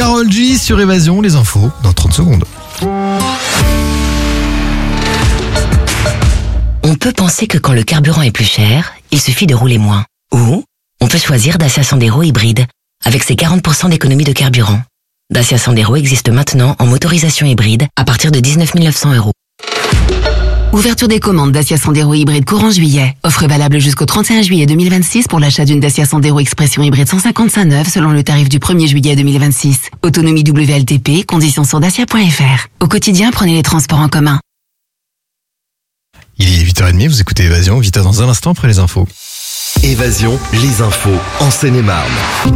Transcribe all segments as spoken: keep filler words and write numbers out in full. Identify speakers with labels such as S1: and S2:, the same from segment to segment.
S1: Karol G sur Évasion, les infos dans trente secondes.
S2: On peut penser que quand le carburant est plus cher, il suffit de rouler moins. Ou on peut choisir Dacia Sandero hybride, avec ses quarante pour cent d'économie de carburant. Dacia Sandero existe maintenant en motorisation hybride à partir de dix-neuf mille neuf cents euros. Ouverture des commandes Dacia Sandero hybride courant juillet. Offre valable jusqu'au trente et un juillet deux mille vingt-six pour l'achat d'une Dacia Sandero Expression hybride cent cinquante-cinq neuve selon le tarif du premier juillet deux mille vingt-six. Autonomie W L T P, conditions sur dacia point f r. Au quotidien, prenez les transports en commun.
S1: Il est huit heures trente, vous écoutez Évasion, huit heures dans un instant après les infos.
S3: Évasion, les infos en Seine-et-Marne.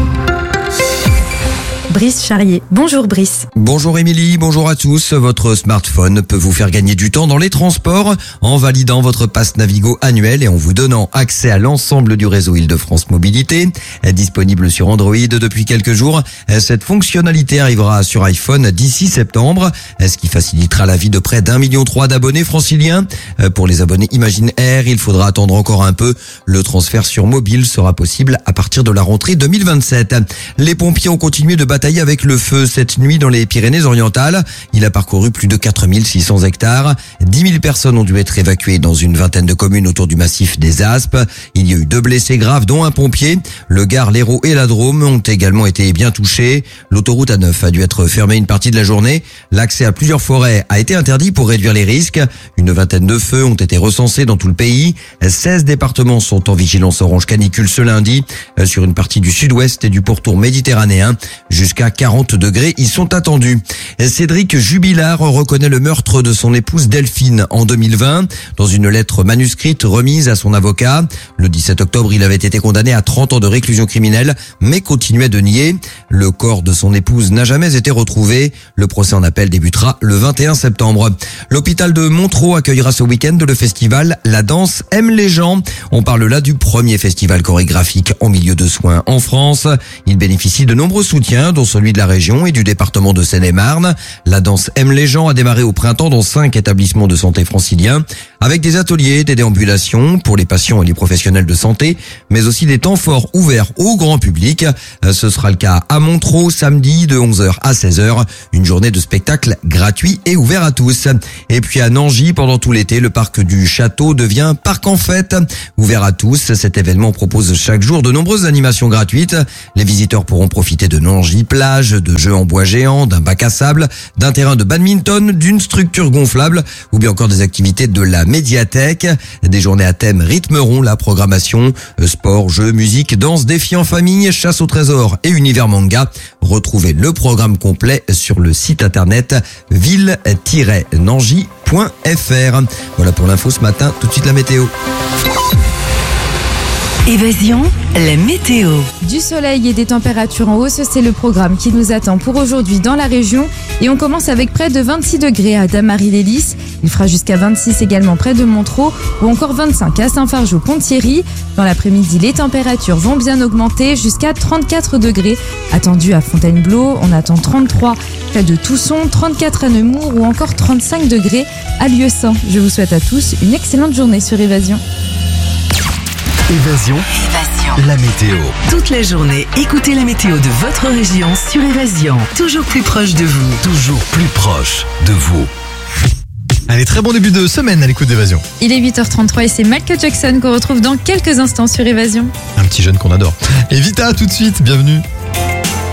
S4: Brice Charrier. Bonjour Brice.
S5: Bonjour Émilie, bonjour à tous. Votre smartphone peut vous faire gagner du temps dans les transports en validant votre passe Navigo annuel et en vous donnant accès à l'ensemble du réseau Île-de-France Mobilité. Disponible sur Android depuis quelques jours, cette fonctionnalité arrivera sur iPhone d'ici septembre, ce qui facilitera la vie de près d'un million trois d'abonnés franciliens. Pour les abonnés Imagine Air, il faudra attendre encore un peu. Le transfert sur mobile sera possible à partir de la rentrée deux mille vingt-sept. Les pompiers ont continué de batailler avec le feu cette nuit dans les Pyrénées-Orientales. Il a parcouru plus de quatre mille six cents hectares. dix mille personnes ont dû être évacuées dans une vingtaine de communes autour du massif des Aspes. Il y a eu deux blessés graves, dont un pompier. Le Gard, l'Hérault et la Drôme ont également été bien touchés. L'autoroute A neuf a dû être fermée une partie de la journée. L'accès à plusieurs forêts a été interdit pour réduire les risques. Une vingtaine de feux ont été recensés dans tout le pays. seize départements sont en vigilance orange canicule ce lundi sur une partie du sud-ouest et du pourtour méditerranéen. Jusqu'à quarante degrés y sont attendus. Cédric Jubilard reconnaît le meurtre de son épouse Delphine en deux mille vingt dans une lettre manuscrite remise à son avocat. Le dix-sept octobre, il avait été condamné à trente ans de réclusion criminelle, mais continuait de nier. Le corps de son épouse n'a jamais été retrouvé. Le procès en appel débutera le vingt et un septembre. L'hôpital de Montereau accueillera ce week-end le festival La Danse aime les gens. On parle là du premier festival chorégraphique en milieu de soins en France. Il bénéficie de nombreux soutiens, dont celui de la région et du département de Seine-et-Marne. La Danse aime les gens a démarré au printemps dans cinq établissements de santé franciliens, avec des ateliers, des déambulations pour les patients et les professionnels de santé, mais aussi des temps forts ouverts au grand public. Ce sera le cas à Montereau samedi de onze heures à seize heures, une journée de spectacle gratuit et ouvert à tous. Et puis à Nangy, pendant tout l'été, le parc du Château devient parc en fête, ouvert à tous. Cet événement propose chaque jour de nombreuses animations gratuites. Les visiteurs pourront profiter de Nangy plage, de jeux en bois géants, d'un bac à sable, d'un terrain de badminton, d'une structure gonflable ou bien encore des activités de la médiathèque. Des journées à thème rythmeront la programmation. Sport, jeux, musique, danse, défis en famille, chasse au trésor et univers manga. Retrouvez le programme complet sur le site internet ville tiret nangy point f r. Voilà pour l'info ce matin. Tout de suite la météo.
S2: Évasion, la météo.
S4: Du soleil et des températures en hausse, c'est le programme qui nous attend pour aujourd'hui dans la région. Et on commence avec près de vingt-six degrés à Damary-les-Lys. Il fera jusqu'à vingt-six également près de Montereau ou encore vingt-cinq à Saint-Fargeau-Pont-Thierry. Dans l'après-midi, les températures vont bien augmenter jusqu'à trente-quatre degrés. Attendu à Fontainebleau, on attend trente-trois près de Tousson, trente-quatre à Nemours ou encore trente-cinq degrés à Lieusaint. Je vous souhaite à tous une excellente journée sur Évasion.
S3: Évasion,
S2: Évasion.
S3: la météo.
S2: Toute la journée, écoutez la météo de votre région sur Évasion. Toujours plus proche de vous.
S3: Toujours plus proche de vous.
S1: Allez, très bon début de semaine à l'écoute d'Évasion.
S4: Il est huit heures trente-trois et c'est Michael Jackson qu'on retrouve dans quelques instants sur Évasion.
S1: Un petit jeune qu'on adore. Et Vita, tout de suite, bienvenue.